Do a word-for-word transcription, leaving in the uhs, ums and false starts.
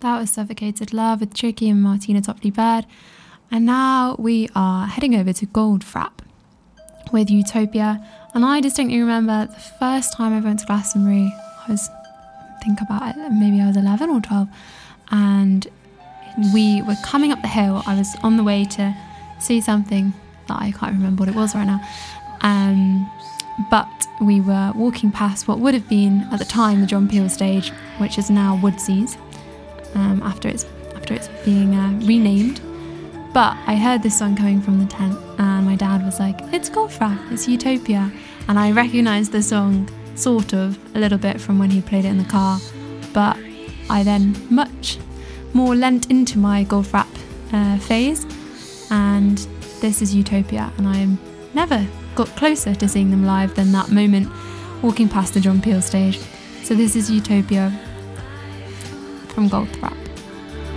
That was Suffocated Love with Tricky and Martina Topley-Bird. And now we are heading over to Goldfrapp with Utopia. And I distinctly remember the first time I went to Glastonbury, I was, think about it, maybe I was eleven or twelve. And we were coming up the hill. I was on the way to see something that I can't remember what it was right now. Um, but we were walking past what would have been, at the time, the John Peel stage, which is now Woodseas. Um, after it's after it's being uh, renamed. But I heard this song coming from the tent, and my dad was like, "It's Goldfrapp, it's Utopia," and I recognised the song sort of a little bit from when he played it in the car. But I then much more lent into my Goldfrapp uh, phase, and this is Utopia, and I never got closer to seeing them live than that moment walking past the John Peel stage. So this is Utopia from Goldfrapp.